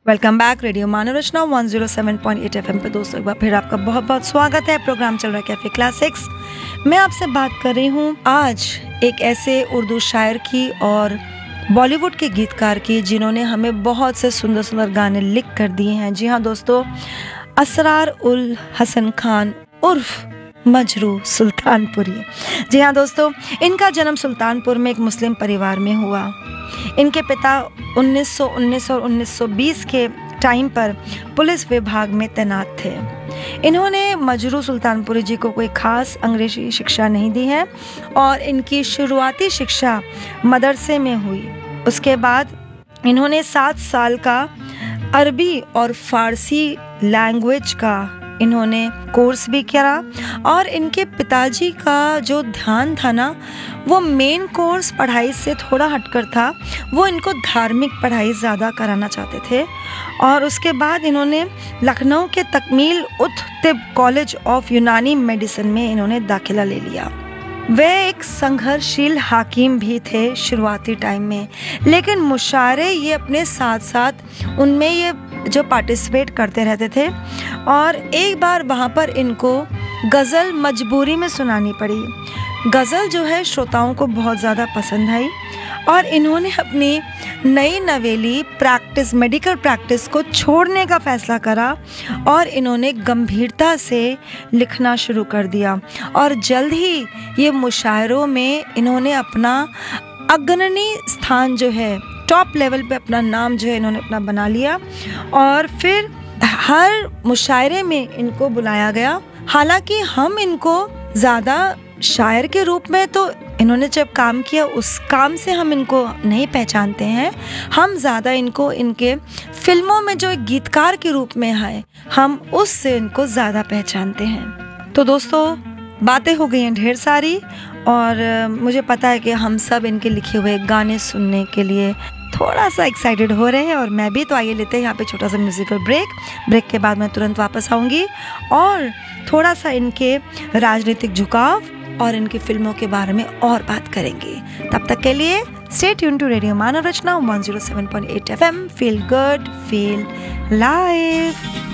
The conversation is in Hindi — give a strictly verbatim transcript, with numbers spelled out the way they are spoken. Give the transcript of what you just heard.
वेलकम बैक रेडियो मानव रचना one zero seven point eight FM पे दोस्तों, एक बार फिर आपका बहुत बहुत स्वागत है। प्रोग्राम चल रहा है कैफे क्लासिक्स। मैं आपसे बात कर रही हूँ आज एक ऐसे उर्दू शायर की और बॉलीवुड के गीतकार की जिन्होंने हमें बहुत से सुंदर सुंदर गाने लिख कर दिए हैं। जी हाँ दोस्तों, असरार उल हसन खान उर्फ मजरू सुल्तानपुरी। जी हाँ दोस्तों, इनका जन्म सुल्तानपुर में एक मुस्लिम परिवार में हुआ। इनके पिता उन्नीस सौ उन्नीस और उन्नीस सौ बीस के टाइम पर पुलिस विभाग में तैनात थे। इन्होंने मजरू सुल्तानपुरी जी को कोई खास अंग्रेजी शिक्षा नहीं दी है और इनकी शुरुआती शिक्षा मदरसे में हुई। उसके बाद इन्होंने सात साल का अरबी और फारसी लैंग्वेज का इन्होंने कोर्स भी किया और इनके पिताजी का जो ध्यान था ना, वो मेन कोर्स पढ़ाई से थोड़ा हटकर था। वो इनको धार्मिक पढ़ाई ज़्यादा कराना चाहते थे और उसके बाद इन्होंने लखनऊ के तकमील उत तिब कॉलेज ऑफ यूनानी मेडिसिन में इन्होंने दाखिला ले लिया। वे एक संघर्षशील हाकिम भी थे शुरुआती टाइम में, लेकिन मुशायरे ये अपने साथ साथ उनमें ये जो पार्टिसिपेट करते रहते थे। और एक बार वहाँ पर इनको गज़ल मजबूरी में सुनानी पड़ी। गज़ल जो है श्रोताओं को बहुत ज़्यादा पसंद आई और इन्होंने अपनी नई नवेली प्रैक्टिस मेडिकल प्रैक्टिस को छोड़ने का फ़ैसला करा और इन्होंने गंभीरता से लिखना शुरू कर दिया और जल्द ही ये मुशायरों में इन्होंने अपना अग्रणी स्थान जो है, टॉप लेवल पे अपना नाम जो है इन्होंने अपना बना लिया और फिर हर मुशायरे में इनको बुलाया गया। हालांकि हम इनको ज़्यादा शायर के रूप में तो इन्होंने जब काम किया उस काम से हम इनको नहीं पहचानते हैं, हम ज़्यादा इनको इनके फिल्मों में जो एक गीतकार के रूप में है हम उससे इनको ज़्यादा पहचानते हैं। तो दोस्तों, बातें हो गई हैं ढेर सारी और मुझे पता है कि हम सब इनके लिखे हुए गाने सुनने के लिए थोड़ा सा एक्साइटेड हो रहे हैं और मैं भी। तो आइए लेते हैं यहाँ पे छोटा सा म्यूजिकल ब्रेक। ब्रेक के बाद मैं तुरंत वापस आऊँगी और थोड़ा सा इनके राजनीतिक झुकाव और इनकी फिल्मों के बारे में और बात करेंगे। तब तक के लिए stay tune to radio Manav Rachna one zero seven point eight FM. Feel good, feel live.